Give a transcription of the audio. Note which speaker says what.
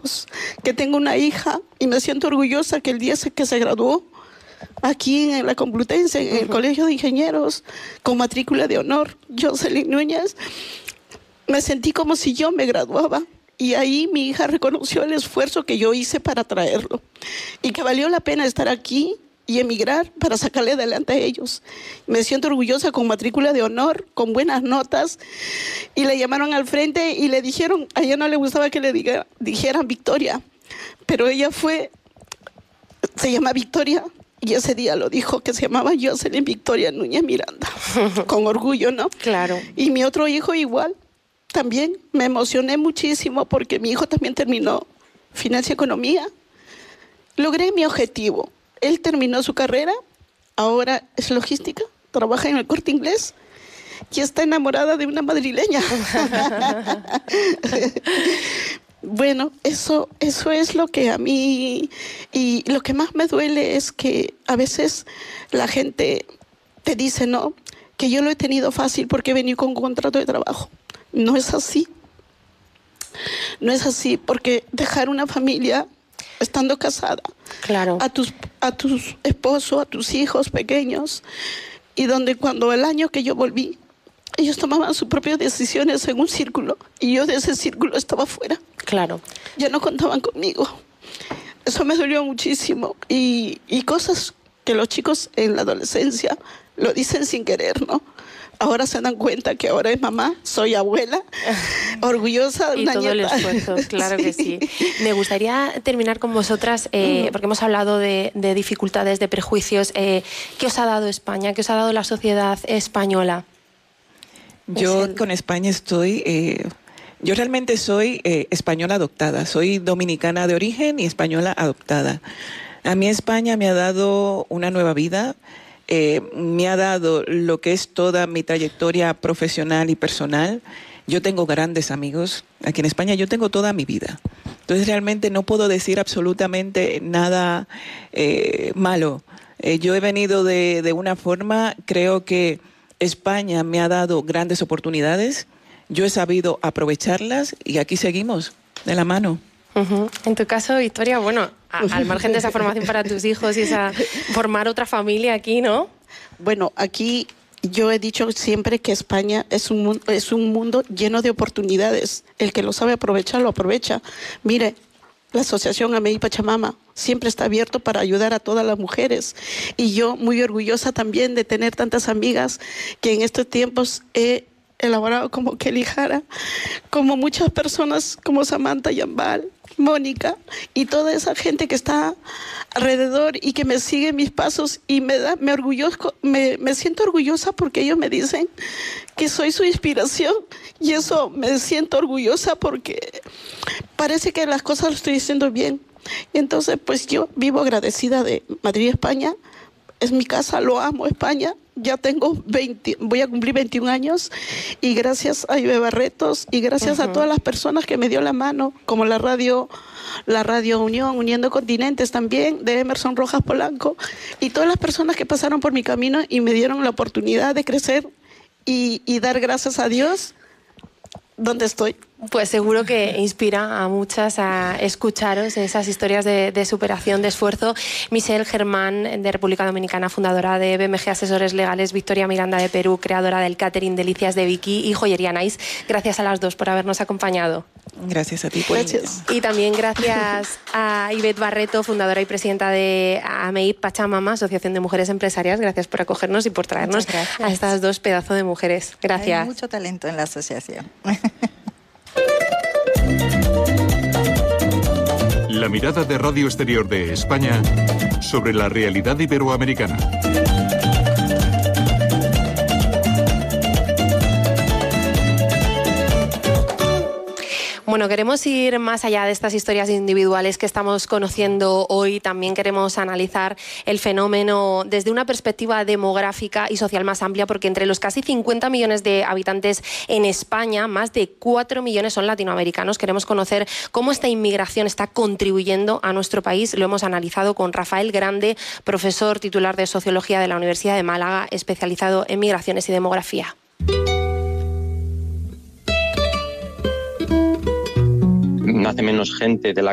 Speaker 1: hijos, que tengo una hija y me siento orgullosa que el día que se graduó aquí en la Complutense, en el Colegio de Ingenieros, con matrícula de honor, Jocelyn Núñez, me sentí como si yo me graduaba. Y ahí mi hija reconoció el esfuerzo que yo hice para traerlo y que valió la pena estar aquí y emigrar para sacarle adelante a ellos. Me siento orgullosa con matrícula de honor, con buenas notas, y le llamaron al frente y le dijeron, a ella no le gustaba que le dijeran Victoria, pero ella se llama Victoria, y ese día lo dijo, que se llamaba Jocelyn Victoria Núñez Miranda, con orgullo, ¿no?
Speaker 2: Claro.
Speaker 1: Y mi otro hijo igual. También me emocioné muchísimo porque mi hijo también terminó Finanzas y Economía. Logré mi objetivo. Él terminó su carrera, ahora es logística, trabaja en el Corte Inglés y está enamorada de una madrileña. Bueno, eso es lo que a mí, y lo que más me duele es que a veces la gente te dice, no, que yo lo he tenido fácil porque he venido con un contrato de trabajo. No es así. No es así, porque dejar una familia estando casada,
Speaker 2: claro,
Speaker 1: a tus esposos, a tus hijos pequeños, y donde cuando el año que yo volví, ellos tomaban sus propias decisiones en un círculo, y yo de ese círculo estaba fuera.
Speaker 2: Claro.
Speaker 1: Ya no contaban conmigo. Eso me dolió muchísimo, y cosas que los chicos en la adolescencia lo dicen sin querer, ¿no? Ahora se dan cuenta que ahora es mamá, soy abuela, orgullosa de una
Speaker 2: nieta. Y todo el esfuerzo, claro sí. Que sí. Me gustaría terminar con vosotras, porque hemos hablado de dificultades, de prejuicios. ¿Qué os ha dado España? ¿Qué os ha dado la sociedad española?
Speaker 3: Yo con España estoy... yo realmente soy española adoptada. Soy dominicana de origen y española adoptada. A mí España me ha dado una nueva vida. Me ha dado lo que es toda mi trayectoria profesional y personal. Yo tengo grandes amigos. Aquí en España yo tengo toda mi vida. Entonces realmente no puedo decir absolutamente nada malo. Yo he venido de una forma, creo que España me ha dado grandes oportunidades. Yo he sabido aprovecharlas y aquí seguimos de la mano.
Speaker 2: En tu caso, Victoria, bueno, al margen de esa formación para tus hijos y esa formar otra familia aquí, ¿no?
Speaker 1: Bueno, aquí yo he dicho siempre que España es un mundo lleno de oportunidades. El que lo sabe aprovechar, lo aprovecha. Mire, la Asociación AMEI Pachamama siempre está abierto para ayudar a todas las mujeres. Y yo muy orgullosa también de tener tantas amigas que en estos tiempos he elaborado, como Kelly Jara, como muchas personas como Samantha Yambal, Mónica y toda esa gente que está alrededor y que me sigue mis pasos, y me siento orgullosa porque ellos me dicen que soy su inspiración, y eso me siento orgullosa porque parece que las cosas lo estoy haciendo bien. Y entonces pues yo vivo agradecida de Madrid, España. Es mi casa, lo amo, España. Ya voy a cumplir 21 años, y gracias a Ibe Barretos y gracias a todas las personas que me dio la mano, como la radio Unión, Uniendo Continentes también, de Emerson Rojas Polanco, y todas las personas que pasaron por mi camino y me dieron la oportunidad de crecer y dar gracias a Dios donde estoy.
Speaker 2: Pues seguro que inspira a muchas a escucharos esas historias de superación, de esfuerzo. Michelle Germán, de República Dominicana, fundadora de BMG Asesores Legales, Victoria Miranda, de Perú, creadora del catering Delicias de Vicky, y Joyería Nice. Gracias a las dos por habernos acompañado.
Speaker 3: Gracias a ti.
Speaker 1: Gracias.
Speaker 2: Y también gracias a Ivette Barreto, fundadora y presidenta de AMEI Pachamama, Asociación de Mujeres Empresarias. Gracias por acogernos y por traernos a estas dos pedazos de mujeres. Gracias.
Speaker 4: Hay mucho talento en la asociación.
Speaker 5: La mirada de Radio Exterior de España sobre la realidad iberoamericana.
Speaker 2: Bueno, queremos ir más allá de estas historias individuales que estamos conociendo hoy. También queremos analizar el fenómeno desde una perspectiva demográfica y social más amplia, porque entre los casi 50 millones de habitantes en España, más de 4 millones son latinoamericanos. Queremos conocer cómo esta inmigración está contribuyendo a nuestro país. Lo hemos analizado con Rafael Grande, profesor titular de Sociología de la Universidad de Málaga, especializado en migraciones y demografía.
Speaker 6: Nace menos gente de la